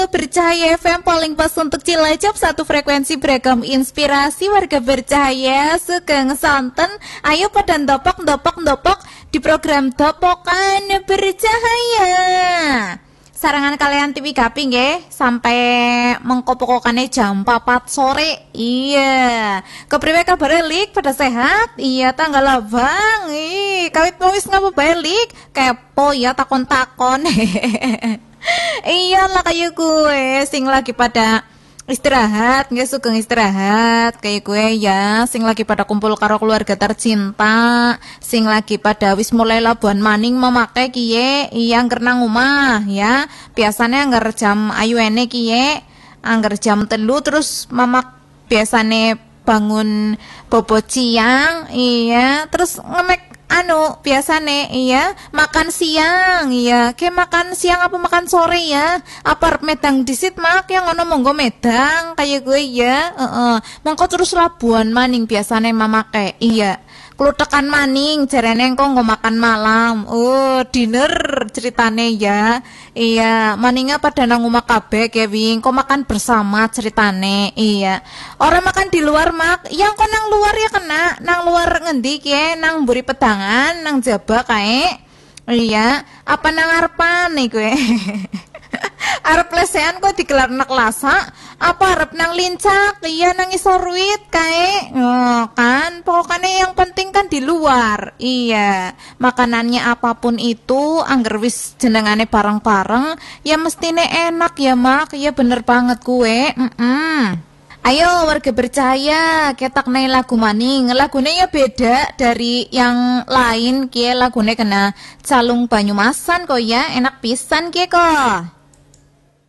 Bercahaya FM paling pas untuk Cilacap, satu frekuensi beragam inspirasi. Warga bercahaya sugeng santen, ayo pada ndopok di program Dopokan Bercahaya. Sarangan kalian TV Gapi nggih sampai mengkopokokane jam 4 sore. Iya. Kepriwe kabare Lik, pada sehat? Iya tanggal abang. Kawit wis ngapa bae Lik? Kepo ya takon-takon. Iyalah kayak gue sing lagi pada istirahat, nggak sugeng istirahat kayak gue ya, sing lagi pada kumpul karo keluarga tercinta, sing lagi pada wis mulai labuan maning memakai kie, iya angger nang omah ya, biasanya angger jam ayuene kie, angger jam 3 terus mamak biasane bangun bobo ciang, iya terus ngemek biasane iya makan siang, iya ke makan siang apa makan sore ya, apa medang disit mak yang ngono monggo medang kayak gue ya, mongko terus labuan maning biasane mamake iya klutekan maning jarene engko nggo makan malam, dinner ceritane ya, iya maningnya pada nang omah kabeh Kevin kok makan bersama ceritane, iya orang makan di luar mak yang kok nang luar ya kena nang luar ngendi ke nang mburi pedangan nang jaba kae, iya apa nang arepan nih gue arep lesehan kok digelar nak lasa apa arep nang lincak iya nang isorwit kae, kan pokoknya yang penting kan di luar, iya makanannya apapun itu angger wis jenengane bareng-bareng ya mestine enak ya mak, ya bener banget kue. Ayo warga bercahaya, ketak nai lagu maning. Lagunya ya beda dari yang lain, kie lagunya kena Calung Banyumasan kok ya, enak pisan kie kok.